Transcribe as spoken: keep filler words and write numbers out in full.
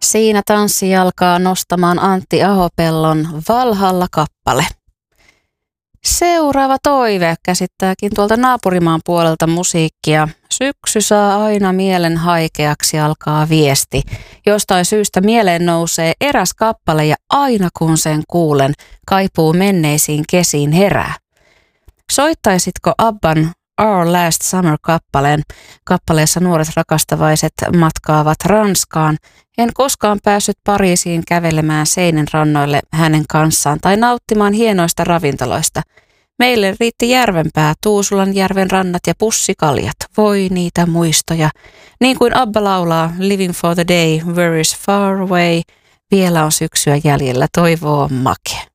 Siinä tanssi alkaa nostamaan Antti Ahopellon Valhalla-kappale. Seuraava toive käsittääkin tuolta naapurimaan puolelta musiikkia. Syksy saa aina mielen haikeaksi, alkaa viesti. Jostain syystä mieleen nousee eräs kappale ja aina kun sen kuulen, kaipuu menneisiin kesiin herää. Soittaisitko Abban Our Last Summer-kappaleen? Kappaleessa nuoret rakastavaiset matkaavat Ranskaan. En koskaan päässyt Pariisiin kävelemään Seinen rannoille hänen kanssaan tai nauttimaan hienoista ravintoloista. Meille riitti Järvenpää, Tuusulan järven rannat ja pussikaljat. Voi niitä muistoja. Niin kuin Abba laulaa, Living for the day, where is far away. Vielä on syksyä jäljellä, toivo on makea.